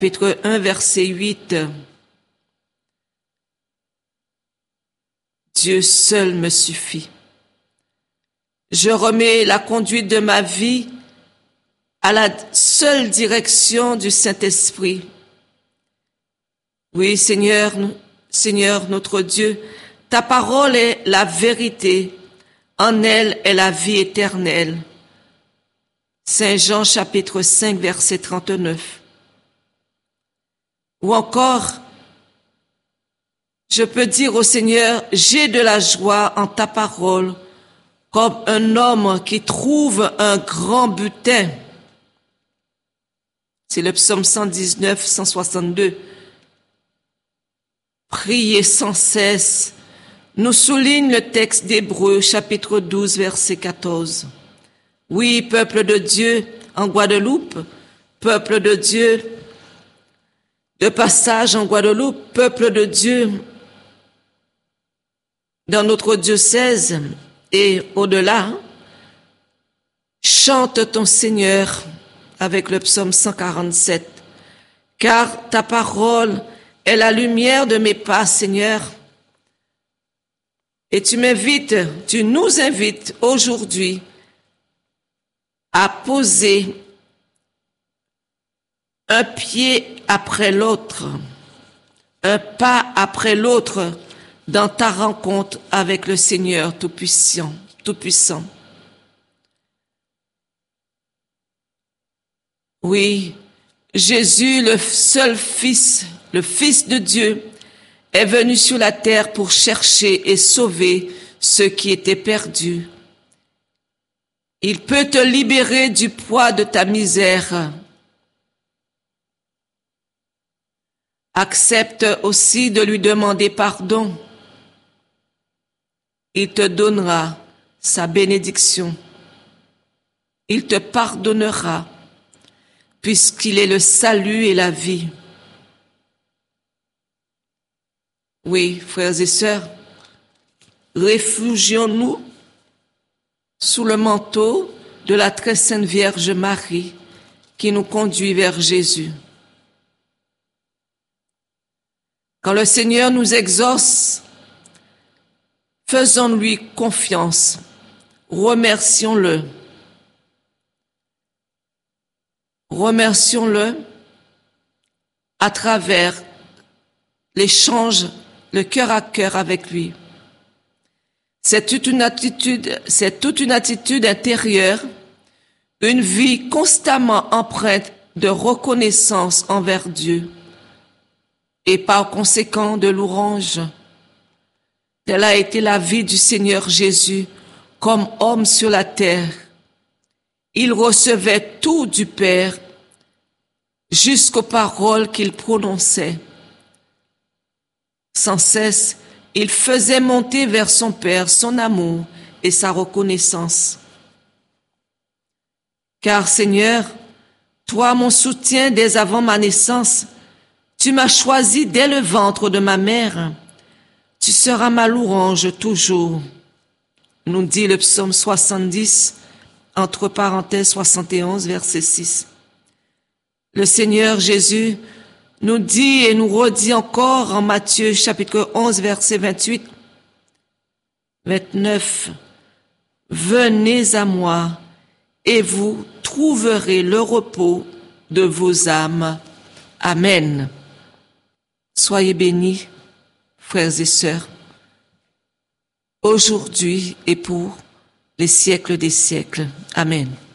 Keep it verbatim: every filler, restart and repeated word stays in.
chapitre un, verset huit. Dieu seul me suffit. Je remets la conduite de ma vie à la seule direction du Saint-Esprit. Oui, Seigneur, Seigneur notre Dieu, ta parole est la vérité, en elle est la vie éternelle. Saint Jean chapitre cinq, verset trente-neuf. Ou encore, je peux dire au Seigneur, j'ai de la joie en ta parole, comme un homme qui trouve un grand butin. C'est le psaume cent dix-neuf, cent soixante-deux. Priez sans cesse, nous souligne le texte d'Hébreux, chapitre douze, verset quatorze. Oui, peuple de Dieu en Guadeloupe, peuple de Dieu de passage en Guadeloupe, peuple de Dieu dans notre diocèse et au-delà, chante ton Seigneur avec le psaume cent quarante-sept. Car ta parole est la lumière de mes pas, Seigneur. Et tu m'invites, tu nous invites aujourd'hui à poser un pied après l'autre, un pas après l'autre dans ta rencontre avec le Seigneur Tout-Puissant, Tout-Puissant. Oui, Jésus, le seul Fils, le Fils de Dieu, est venu sur la terre pour chercher et sauver ceux qui étaient perdus. Il peut te libérer du poids de ta misère. Accepte aussi de lui demander pardon. Il te donnera sa bénédiction. Il te pardonnera, puisqu'il est le salut et la vie. Oui, frères et sœurs, réfugions-nous sous le manteau de la très sainte Vierge Marie qui nous conduit vers Jésus. Quand le Seigneur nous exauce, faisons-lui confiance, remercions-le. Remercions-le à travers l'échange, le cœur à cœur avec lui. C'est toute une attitude, c'est toute une attitude intérieure, une vie constamment empreinte de reconnaissance envers Dieu et par conséquent de louange. Telle a été la vie du Seigneur Jésus comme homme sur la terre. Il recevait tout du Père jusqu'aux paroles qu'il prononçait. Sans cesse, il faisait monter vers son Père son amour et sa reconnaissance. Car Seigneur, toi mon soutien dès avant ma naissance, tu m'as choisi dès le ventre de ma mère. Tu seras ma louange toujours, nous dit le psaume soixante-dix, entre parenthèses soixante et onze, verset six. Le Seigneur Jésus nous dit et nous redit encore en Matthieu chapitre onze, verset vingt-huit, vingt-neuf, « Venez à moi et vous trouverez le repos de vos âmes. Amen. » Soyez bénis, frères et sœurs, aujourd'hui et pour les siècles des siècles. Amen.